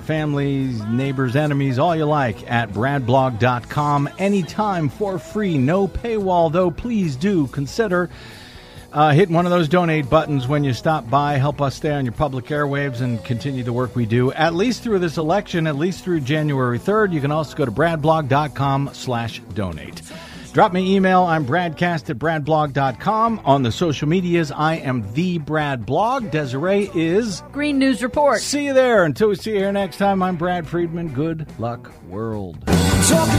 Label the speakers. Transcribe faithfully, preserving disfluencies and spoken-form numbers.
Speaker 1: families, neighbors, enemies, all you like at brad blog dot com. Anytime for free, no paywall, though. Please do consider uh, hitting one of those donate buttons when you stop by. Help us stay on your public airwaves and continue the work we do, at least through this election, at least through January third. You can also go to brad blog dot com slash donate. Drop me email. I'm bradcast at brad blog dot com. On the social medias, I am the Brad Blog. Desiree is
Speaker 2: Green News Report.
Speaker 1: See you there. Until we see you here next time, I'm Brad Friedman. Good luck, world.
Speaker 3: Talking